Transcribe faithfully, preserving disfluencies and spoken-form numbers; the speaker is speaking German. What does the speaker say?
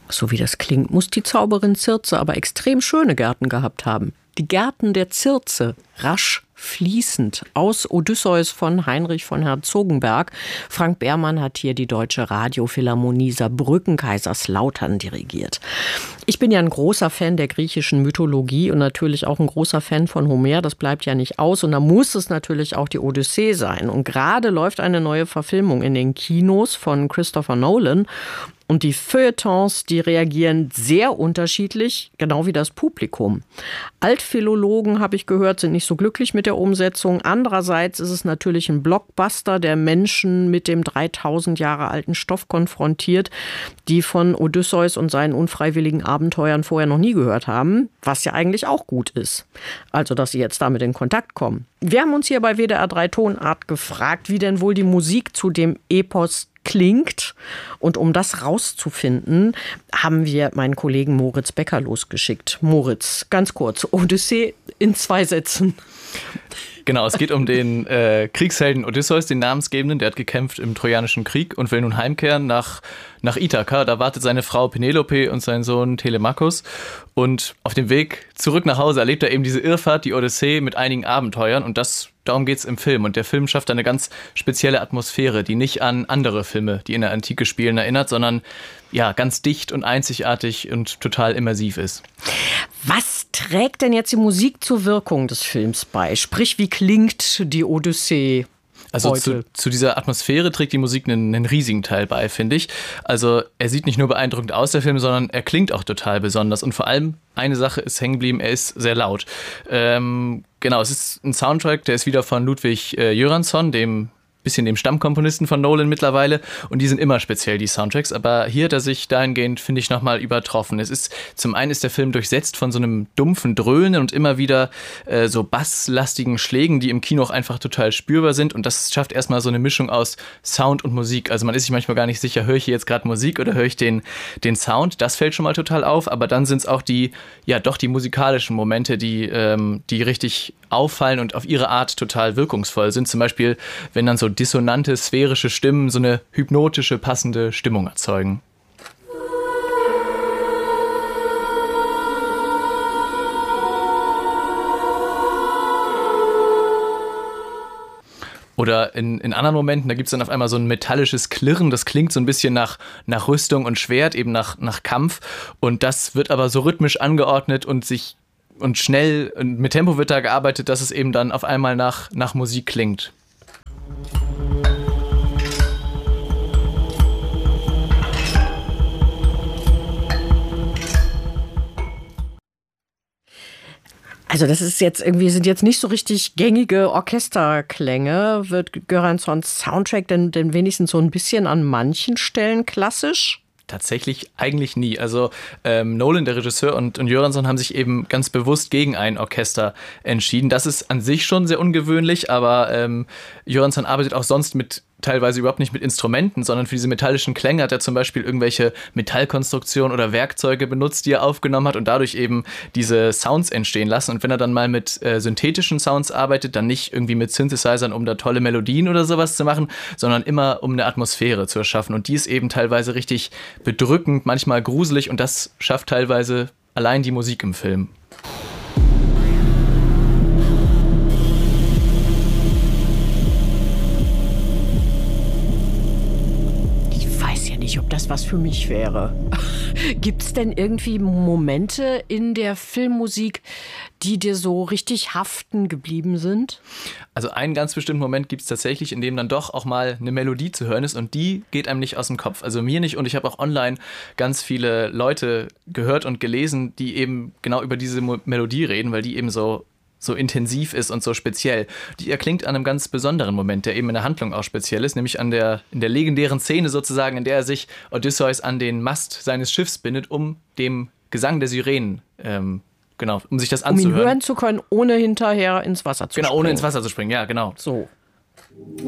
So wie das klingt, muss die Zauberin Circe aber extrem schöne Gärten gehabt haben. Die Gärten der Circe, rasch fließend, aus Odysseus von Heinrich von Herzogenberg. Frank Behrmann hat hier die Deutsche Radiophilharmonie Saarbrücken Kaiserslautern dirigiert. Ich bin ja ein großer Fan der griechischen Mythologie und natürlich auch ein großer Fan von Homer. Das bleibt ja nicht aus. Und da muss es natürlich auch die Odyssee sein. Und gerade läuft eine neue Verfilmung in den Kinos von Christopher Nolan. Und die Feuilletons, die reagieren sehr unterschiedlich, genau wie das Publikum. Altphilologen, habe ich gehört, sind nicht so glücklich mit der Umsetzung. Andererseits ist es natürlich ein Blockbuster, der Menschen mit dem dreitausend Jahre alten Stoff konfrontiert, die von Odysseus und seinen unfreiwilligen Abenteuern vorher noch nie gehört haben, was ja eigentlich auch gut ist. Also, dass sie jetzt damit in Kontakt kommen. Wir haben uns hier bei W D R drei Tonart gefragt, wie denn wohl die Musik zu dem Epos klingt. Und um das rauszufinden, haben wir meinen Kollegen Moritz Becker losgeschickt. Moritz, ganz kurz, Odyssee in zwei Sätzen. Genau, es geht um den äh, Kriegshelden Odysseus, den Namensgebenden. Der hat gekämpft im Trojanischen Krieg und will nun heimkehren nach, nach Ithaka. Da wartet seine Frau Penelope und sein Sohn Telemachos. Und auf dem Weg zurück nach Hause erlebt er eben diese Irrfahrt, die Odyssee, mit einigen Abenteuern. Und das, darum geht es im Film. Und der Film schafft eine ganz spezielle Atmosphäre, die nicht an andere Filme, die in der Antike spielen, erinnert, sondern ja, ganz dicht und einzigartig und total immersiv ist. Was trägt denn jetzt die Musik zur Wirkung des Films bei? Sprich, wie klingt die Odyssee Also heute? Zu, zu dieser Atmosphäre trägt die Musik einen, einen riesigen Teil bei, finde ich. Also er sieht nicht nur beeindruckend aus, der Film, sondern er klingt auch total besonders. Und vor allem, eine Sache ist hängen geblieben, er ist sehr laut. Ähm, genau, es ist ein Soundtrack, der ist wieder von Ludwig äh, Göransson, dem bisschen dem Stammkomponisten von Nolan mittlerweile, und die sind immer speziell, die Soundtracks, aber hier hat er sich dahingehend, finde ich, nochmal übertroffen. Es ist, zum einen ist der Film durchsetzt von so einem dumpfen Dröhnen und immer wieder äh, so basslastigen Schlägen, die im Kino auch einfach total spürbar sind, und das schafft erstmal so eine Mischung aus Sound und Musik. Also man ist sich manchmal gar nicht sicher, höre ich hier jetzt gerade Musik oder höre ich den, den Sound? Das fällt schon mal total auf, aber dann sind es auch die, ja doch die musikalischen Momente, die, ähm, die richtig auffallen und auf ihre Art total wirkungsvoll sind. Zum Beispiel, wenn dann so dissonante, sphärische Stimmen so eine hypnotische, passende Stimmung erzeugen. Oder in, in anderen Momenten, da gibt es dann auf einmal so ein metallisches Klirren, das klingt so ein bisschen nach, nach Rüstung und Schwert, eben nach, nach Kampf. Und das wird aber so rhythmisch angeordnet und sich und schnell und mit Tempo wird da gearbeitet, dass es eben dann auf einmal nach, nach Musik klingt. Also das ist jetzt irgendwie, sind jetzt nicht so richtig gängige Orchesterklänge. Wird Göranssons Soundtrack denn, denn wenigstens so ein bisschen an manchen Stellen klassisch? Tatsächlich eigentlich nie. Also ähm, Nolan, der Regisseur, und, und Göransson haben sich eben ganz bewusst gegen ein Orchester entschieden. Das ist an sich schon sehr ungewöhnlich, aber ähm, Göransson arbeitet auch sonst mit teilweise überhaupt nicht mit Instrumenten, sondern für diese metallischen Klänge hat er zum Beispiel irgendwelche Metallkonstruktionen oder Werkzeuge benutzt, die er aufgenommen hat und dadurch eben diese Sounds entstehen lassen. Und wenn er dann mal mit äh, synthetischen Sounds arbeitet, dann nicht irgendwie mit Synthesizern, um da tolle Melodien oder sowas zu machen, sondern immer um eine Atmosphäre zu erschaffen. Und die ist eben teilweise richtig bedrückend, manchmal gruselig, und das schafft teilweise allein die Musik im Film. Ob das was für mich wäre. Gibt es denn irgendwie Momente in der Filmmusik, die dir so richtig haften geblieben sind? Also einen ganz bestimmten Moment gibt es tatsächlich, in dem dann doch auch mal eine Melodie zu hören ist, und die geht einem nicht aus dem Kopf. Also mir nicht, und ich habe auch online ganz viele Leute gehört und gelesen, die eben genau über diese Mo- Melodie reden, weil die eben so so intensiv ist und so speziell. Die erklingt an einem ganz besonderen Moment, der eben in der Handlung auch speziell ist, nämlich an der, in der legendären Szene sozusagen, in der er sich Odysseus an den Mast seines Schiffs bindet, um dem Gesang der Sirenen, ähm, genau, um sich das anzuhören. Um ihn hören zu können, ohne hinterher ins Wasser zu genau, springen. Genau, ohne ins Wasser zu springen, ja, genau. So.